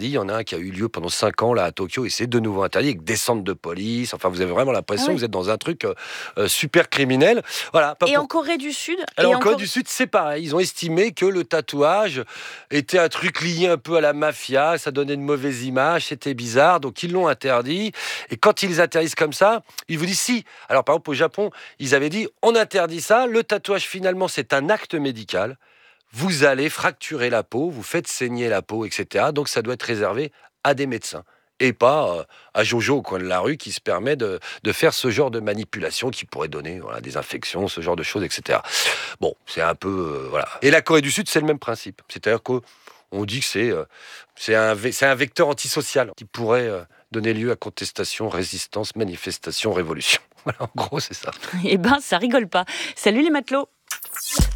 interdit. Il y en a un qui a eu lieu pendant 5 ans là à Tokyo et c'est de nouveau interdit avec des centres de police. Enfin, vous avez vraiment l'impression que vous êtes dans un truc super criminel. Voilà. Et en Corée du Sud Alors en Corée du Sud, c'est pareil. Ils ont estimé que le tatouage était un truc lié un peu à la mafia. Ça donnait une mauvaise image. C'était bizarre. Donc ils l'ont interdit. Et quand ils interdisent comme ça, ils vous disent si. Alors par exemple au Japon, ils avaient dit on interdit ça. Le tatouage finalement c'est un acte médical. Vous allez fracturer la peau, vous faites saigner la peau, etc. Donc ça doit être réservé à des médecins. Et pas à Jojo au coin de la rue qui se permet de faire ce genre de manipulation qui pourrait donner des infections, ce genre de choses, etc. Bon, c'est un peu... voilà. Et la Corée du Sud, c'est le même principe. C'est-à-dire qu'on dit que c'est un vecteur antisocial qui pourrait donner lieu à contestation, résistance, manifestation, révolution. Voilà, en gros, c'est ça. Eh ben, ça rigole pas. Salut les matelots.